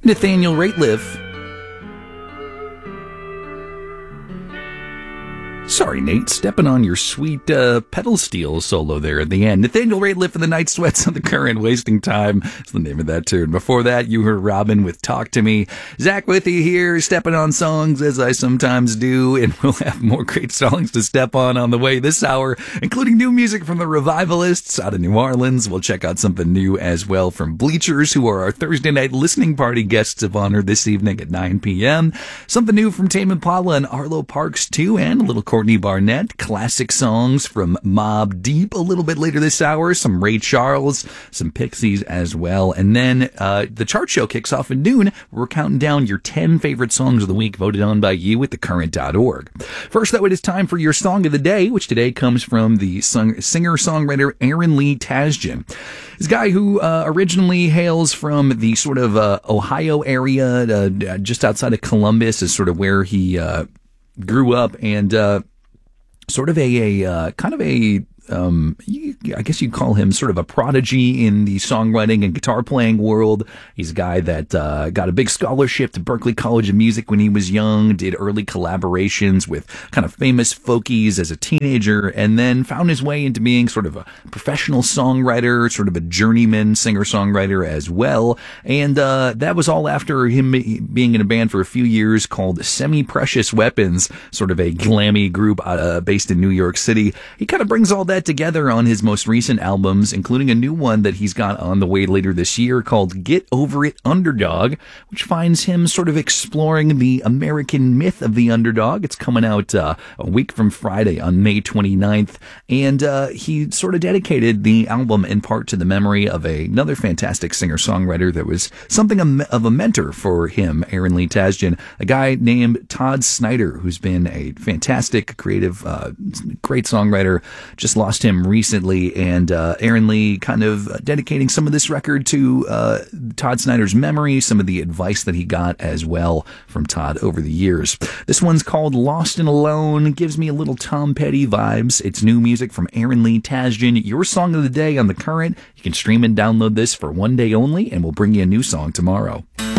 Nathaniel Rateliff. Sorry, Nate, stepping on your sweet pedal steel solo there at the end. Nathaniel Rateliff and the Night Sweats on the Current, Wasting Time is the name of that tune. Before that, you heard Robin with Talk to Me. Zach with you here, stepping on songs as I sometimes do, and we'll have more great songs to step on the way this hour, including new music from the Revivalists out of New Orleans. We'll check out something new as well from Bleachers, who are our Thursday night listening party guests of honor this evening at 9 p.m. Something new from Tame Impala and Arlo Parks, too, and a little Courtney Barnett, classic songs from Mobb Deep a little bit later this hour, some Ray Charles, some Pixies as well. And then the chart show kicks off at noon. We're counting down your 10 favorite songs of the week voted on by you at thecurrent.org. First, though, it is time for your song of the day, which today comes from the singer-songwriter Aaron Lee Tasjan. This guy who originally hails from the sort of Ohio area, just outside of Columbus is sort of where he grew up, and sort of I guess you'd call him sort of a prodigy in the songwriting and guitar playing world. He's a guy that got a big scholarship to Berklee College of Music when he was young, did early collaborations with kind of famous folkies as a teenager, and then found his way into being sort of a professional songwriter, sort of a journeyman singer-songwriter as well. And that was all after him being in a band for a few years called Semi-Precious Weapons, sort of a glammy group based in New York City. He kind of brings all that together on his most recent albums, including a new one that he's got on the way later this year called Get Over It Underdog, which finds him sort of exploring the American myth of the underdog. It's coming out a week from Friday on May 29th, and he sort of dedicated the album in part to the memory of another fantastic singer-songwriter that was something of a mentor for him, Aaron Lee Tasjan, a guy named Todd Snyder, who's been a fantastic, creative, great songwriter. Just lost him recently, and Aaron Lee kind of dedicating some of this record to Todd Snyder's memory, some of the advice that he got as well from Todd over the years. This one's called Lost and Alone, gives me a little Tom Petty vibes. It's new music from Aaron Lee Tasjan, your song of the day on The Current. You can stream and download this for one day only, and we'll bring you a new song tomorrow.